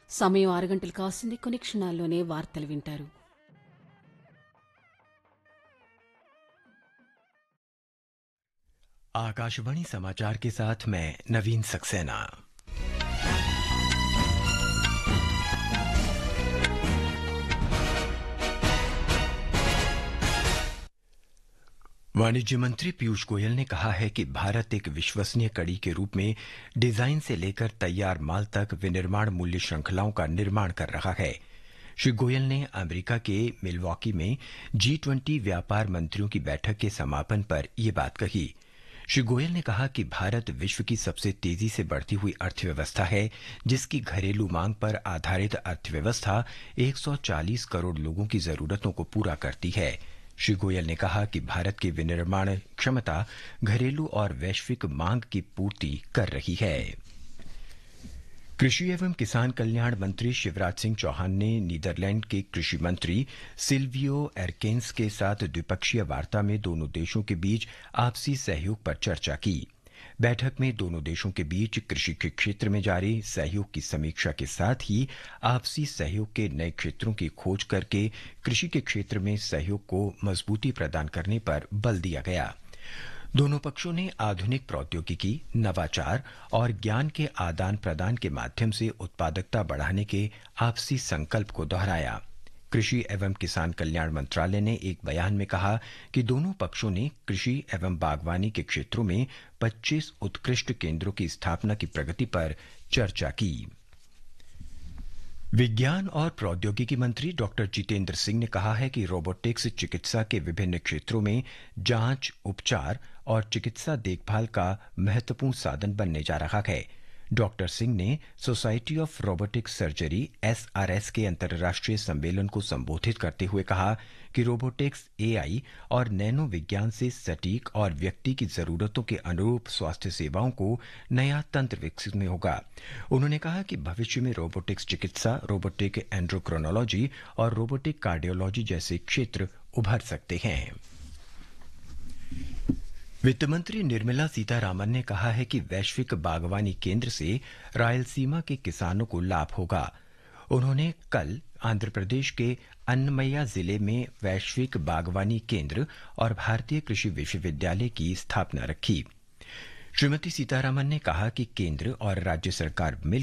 సమయం 6 గంటలు కాసింది. కొన్ని క్షణాల్లోనే వార్తలు వింటారు. आकाशवाणी समाचार के साथ मैं नवीन सक्सेना। वाणिज्य मंत्री पीयूष गोयल ने कहा है कि भारत एक विश्वसनीय कड़ी के रूप में डिजाइन से लेकर तैयार माल तक विनिर्माण मूल्य श्रृंखलाओं का निर्माण कर रहा है। श्री गोयल ने अमेरिका के मिलवॉकी में G20 व्यापार मंत्रियों की बैठक के समापन पर यह बात कही। श्री गोयल ने कहा कि भारत विश्व की सबसे तेजी से बढ़ती हुई अर्थव्यवस्था है, जिसकी घरेलू मांग पर आधारित अर्थव्यवस्था 140 करोड़ लोगों की जरूरतों को पूरा करती है। श्री गोयल ने कहा कि भारत की विनिर्माण क्षमता घरेलू और वैश्विक मांग की पूर्ति कर रही है। कृषि एवं किसान कल्याण मंत्री शिवराज सिंह चौहान ने नीदरलैंड के कृषि मंत्री सिल्वियो एरकेन्स के साथ द्विपक्षीय वार्ता में दोनों देशों के बीच आपसी सहयोग पर चर्चा की। बैठक में दोनों देशों के बीच कृषि के क्षेत्र में जारी सहयोग की समीक्षा के साथ ही आपसी सहयोग के नए क्षेत्रों की खोज करके कृषि के क्षेत्र में सहयोग को मजबूती प्रदान करने पर बल दिया गया। दोनों पक्षों ने आधुनिक प्रौद्योगिकी, नवाचार और ज्ञान के आदान प्रदान के माध्यम से उत्पादकता बढ़ाने के आपसी संकल्प को दोहराया। कृषि एवं किसान कल्याण मंत्रालय ने एक बयान में कहा कि दोनों पक्षों ने कृषि एवं बागवानी के क्षेत्रों में 25 उत्कृष्ट केंद्रों की स्थापना की प्रगति पर चर्चा की। विज्ञान और प्रौद्योगिकी मंत्री डॉक्टर जितेंद्र सिंह ने कहा है कि रोबोटिक्स चिकित्सा के विभिन्न क्षेत्रों में जांच, उपचार और चिकित्सा देखभाल का महत्वपूर्ण साधन बनने जा रहा है। डॉक्टर सिंह ने society of robotic surgery SRS के अंतर्राष्ट्रीय सम्मेलन को संबोधित करते हुए कहा कि रोबोटिक्स, AI और नैनो विज्ञान से सटीक और व्यक्ति की जरूरतों के अनुरूप स्वास्थ्य सेवाओं को नया तंत्र विकसित में होगा। उन्होंने कहा कि भविष्य में रोबोटिक्स चिकित्सा, रोबोटिक एंड्रोक्रोनोलॉजी और रोबोटिक कार्डियोलॉजी जैसे क्षेत्र उभर सकते हैं। वित्त मंत्री निर्मला सीतारामन ने कहा है कि वैश्विक बागवानी केंद्र से रायलसीमा के किसानों को लाभ होगा। उन्होंने कल आंध्र प्रदेश के अन्नमय्या जिले में वैश्विक बागवानी केंद्र और भारतीय कृषि विश्वविद्यालय की स्थापना रखी। श्रीमती सीतारामन ने कहा कि केंद्र और राज्य सरकार मिल